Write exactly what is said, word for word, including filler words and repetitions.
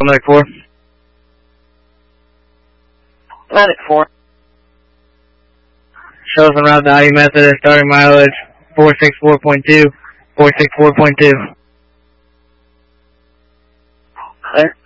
Medic four. Medic four. Show us en route to I U Methodist, starting mileage four six four point two, four six four point two. There.